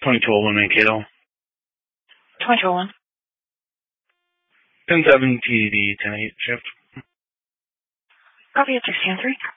2012 Mankato. 2012. 10-7 TD 10-8 shift. Copy at 16-3.